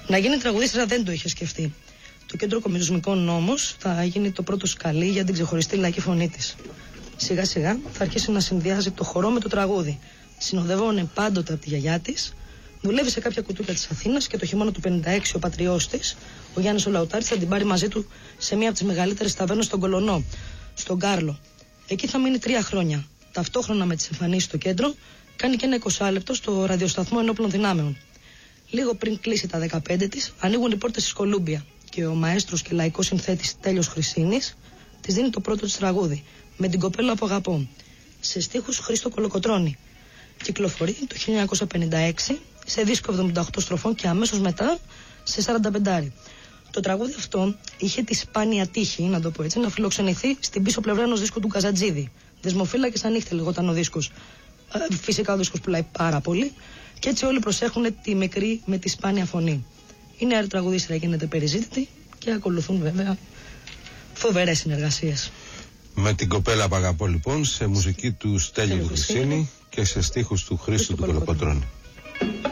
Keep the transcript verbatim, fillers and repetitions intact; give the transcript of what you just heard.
Να γίνει τραγουδίστρια δεν το είχε σκεφτεί. Το Κέντρο Κομιτοσμικών όμως θα γίνει το πρώτο σκαλί για την ξεχωριστή λαϊκή φωνή της. Σιγά σιγά θα αρχίσει να συνδυάζει το χορό με το τραγούδι. Συνοδεύωνε πάντοτε από τη γιαγιά της. Δουλεύει σε κάποια κουτούκια της Αθήνας και το χειμώνα του πενήντα έξι ο πατριός της, ο Γιάννης ο Λαουτάρης, θα την πάρει μαζί του σε μία από τις μεγαλύτερες ταβέρνες στον Κολονό, στον Κάρλο. Εκεί θα μείνει τρία χρόνια. Ταυτόχρονα με τις εμφανίσεις στο κέντρο, κάνει και ένα εικοσάλεπτο στο ραδιοσταθμό Ενόπλων Δυνάμεων. Λίγο πριν κλείσει τα δεκαπέντε της, ανοίγουν οι πόρτες της Κολούμπια και ο μαέστρος και λαϊκός συνθέτης Τέλειος Χρυσίνης της δίνει το πρώτο της τραγούδι, με την κοπέλα που αγαπώ, σε στίχους Χρήστο Κολοκοτρώνη. Κυκλοφορεί το χίλια εννιακόσια πενήντα έξι σε δίσκο εβδομήντα οκτώ στροφών και αμέσως μετά σε σαράντα πέντε. Το τραγούδι αυτό είχε τη σπάνια τύχη, να το πω έτσι, να φιλοξενηθεί στην πίσω πλευρά ενός δίσκου του Καζατζίδη. Δεσμοφύλακες ανήχτε λεγόταν ο δίσκος. Φυσικά ο δίσκος πουλάει πάρα πολύ και έτσι όλοι προσέχουν τη μικρή με τη σπάνια φωνή. Η νέα τραγουδίστρια γίνεται περιζήτητη και ακολουθούν βέβαια φοβερές συνεργασίες. Με την κοπέλα που αγαπώ λοιπόν, σε μουσική του Στέλιου του Χρυσίνη και σε στίχους του Χρήστου του Κολοκοτρώνη.